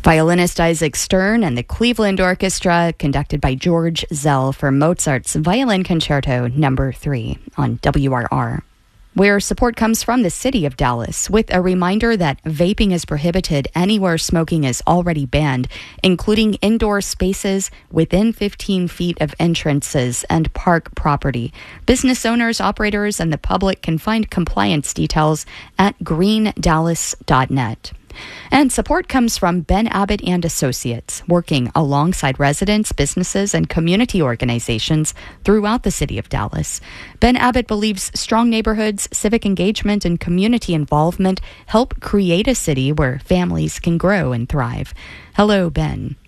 Violinist Isaac Stern and the Cleveland Orchestra, conducted by George Zell for Mozart's Violin Concerto No. 3 on WRR. Where support comes from the city of Dallas, with a reminder that vaping is prohibited anywhere smoking is already banned, including indoor spaces within 15 feet of entrances and park property. Business owners, operators, and the public can find compliance details at greendallas.net. And support comes from Ben Abbott and Associates, working alongside residents, businesses, and community organizations throughout the city of Dallas. Ben Abbott believes strong neighborhoods, civic engagement, and community involvement help create a city where families can grow and thrive. Hello, Ben.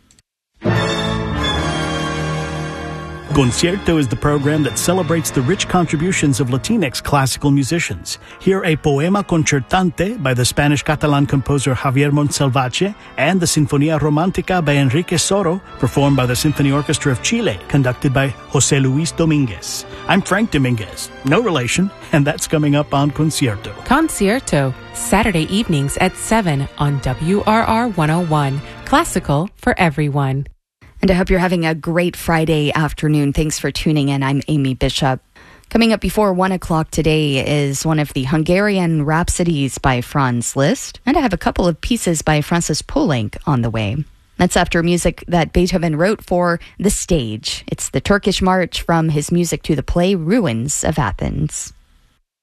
Concierto is the program that celebrates the rich contributions of Latinx classical musicians. Hear a poema concertante by the Spanish-Catalan composer Javier Montsalvache and the Sinfonía Romántica by Enrique Soro, performed by the Symphony Orchestra of Chile, conducted by José Luis Domínguez. I'm Frank Dominguez, no relation, and that's coming up on Concierto. Concierto, Saturday evenings at 7 on WRR 101. Classical for everyone. And I hope you're having a great Friday afternoon. Thanks for tuning in. I'm Amy Bishop. Coming up before 1 o'clock today is one of the Hungarian Rhapsodies by Franz Liszt. And I have a couple of pieces by Francis Poulenc on the way. That's after music that Beethoven wrote for the stage. It's the Turkish March from his music to the play Ruins of Athens.